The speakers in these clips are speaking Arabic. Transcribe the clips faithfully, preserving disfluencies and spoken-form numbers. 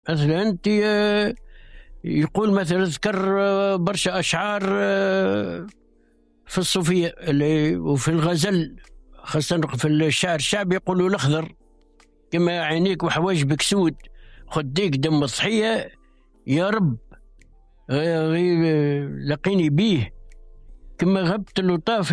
مثلا أنت يقول مثلا اذكر برشا أشعار في الصوفية وفي الغزل، خاصة في الشعر الشعبي يقولوا الأخضر كما عينيك وحواجبك سود، خديك دم الضحية يا رب لقيني بيه، كما غبت اللطاف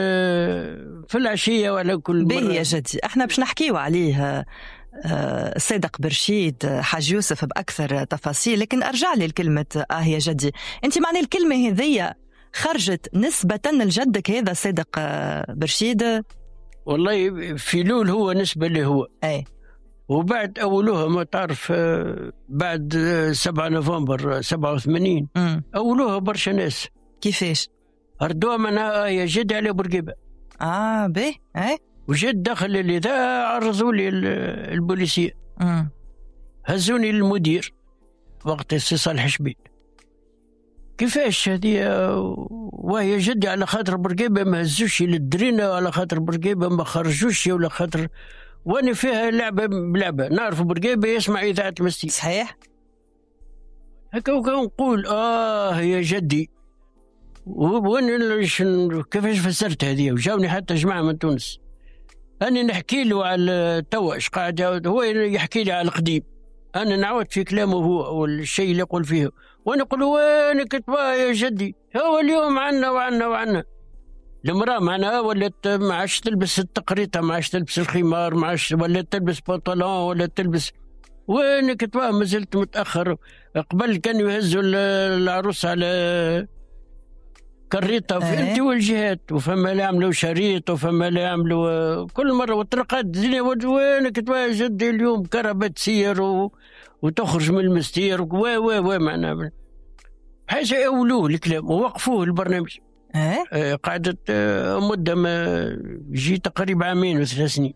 في العشية وعلى كل مرة. به يا جدي احنا باش نحكيو عليه صادق برشيد حاج يوسف بأكثر تفاصيل، لكن أرجع لي الكلمة آه يا جدي. أنت معنى الكلمة هذية خرجت نسبة لجدك هذا صادق برشيد؟ والله في لول هو نسبة له هو أي، وبعد أولوها ما تعرف بعد سبعة نوفمبر سبعة وثمانين م. أولوها برشا ناس. كيفاش؟ أردوها منها آه يا جدي على بورقيبة. آه به أي، وجد دخل الإذاعة عرضوا لي البوليسية، م. هزوني للمدير وقت السي صالح شبيل. كيفاش هذه وهي جدي على خاطر بورقيبة ما هزوش للدرينة، وعلى خاطر بورقيبة ما خرجوش، ولا خاطر وانا فيها لعبة بلعبة نعرف بورقيبة يسمع إذاعة مستي. صحيح هكا ونقول آه يا جدي، وانا كيفاش فسرت هذه؟ وجاوني حتى جماعة من تونس أنا نحكي له على توا إيش قاعد هو يحكي لي على القديم، أنا نعود في كلامه هو والشيء اللي يقول فيه، وأنا أقول وين كتبها يا جدي؟ هو اليوم عنا وعنا وعنا المرأة معنا ولات ما عادش تلبس التقريطة، ما عادش تلبس الخمار، ما عادش ولا تلبس بنطلون ولا تلبس، وين كتبها؟ ما زلت متأخر. قبل كانوا يهزوا العروس على كريطة في انت والجهات، وفما اللي يعملوا شريط وفما اللي يعملوا كل مرة وطرقات الدنيا. وين كتبها جدي اليوم كربة تسير و... وتخرج من المستير و و و معنا حيث أولوه الكلام ووقفوه البرنامج. أه؟ قعدت مدة ما جي تقريبا عامين وثلاث سنين.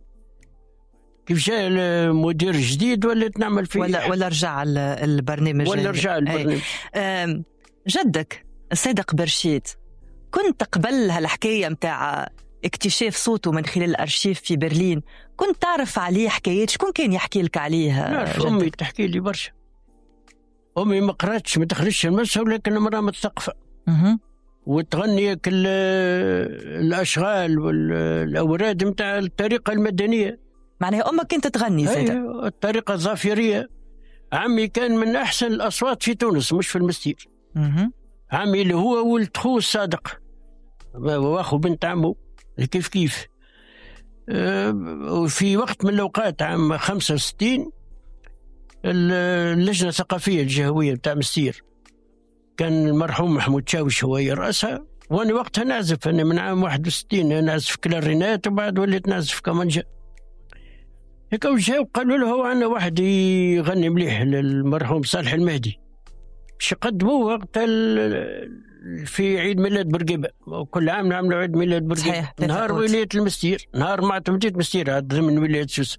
كيف جاء المدير جديد ولات نعمل فيه ولا ولا رجع البرنامج ولا رجع البرنامج. أه جدك صادق برشيد كنت قبل هالحكاية متاع اكتشاف صوته من خلال الأرشيف في برلين كنت تعرف عليه حكايات؟ شكون كان يحكي لك عليه؟ نعرف أمي تحكي لي برشا. أمي ما قراتش ما دخلتش المدرسة ولكن مرة مثقفة وتغني كل الأشغال والأوراد متاع الطريقة المدنية. معناها أمك كنت تغني زيادة؟ الطريقة الظافرية. عمي كان من أحسن الأصوات في تونس مش في المستير. عمي اللي هو ولد خوه الصادق واخو بنت عمه كيف كيف. وفي وقت من الأوقات عام خمسة وستين اللجنة الثقافية الجهوية بتاع مستير كان المرحوم محمود شاوش هو يرأسها، وانا وقتها نعزف، انا من عام واحد وستين نعزف كلارينات وبعد وليت نعزف كمانجا. هيك وجاو قالوا له هو عندنا واحد يغني مليح للمرحوم صالح المهدي باش يقدموه وقت في عيد ميلاد بورقيبة، كل عام نعملوا عيد ميلاد بورقيبة نهار ولاية المستير، نهار معتمدية مستير هذا من ولاية سوسة.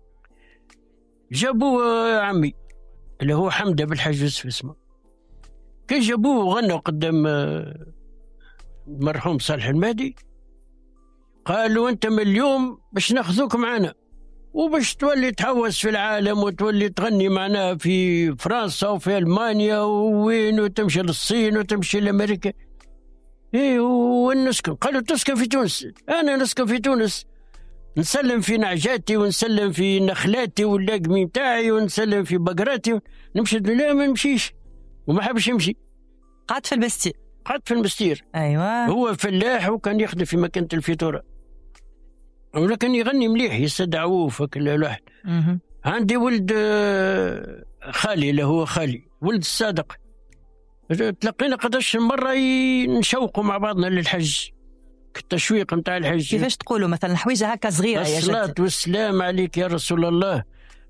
جابوه عمي اللي هو حمدة بالحاج يوسف اسمه، كي جابوه وغنوا قدام المرحوم صالح المهدي قالوا انت من اليوم باش ناخذوك معنا وباش تولي تحوس في العالم وتولي تغني معنا في فرنسا وفي ألمانيا ووين وتمشي للصين وتمشي لأمريكا. ايه ونسكن. قالوا تسكن في تونس؟ انا نسكن في تونس، نسلم في نعجاتي ونسلم في نخلاتي واللاقمي متاعي ونسلم في بقراتي. نمشي لا ما نمشيش وما حبش يمشي. قعد في المستير. قعد في المستير. ايوه هو فلاح وكان يخدم في مكانة الفيتورة ولكن يغني مليح يستدعوه فك الواحد. عندي ولد خالي اللي هو خالي ولد الصادق تلقينا قداش مرة نشوقوا مع بعضنا للحج، التشويق متاع الحج. كيفاش تقولوا مثلا حويجة هكا صغيرة يا جدي؟ الصلاة والسلام عليك يا رسول الله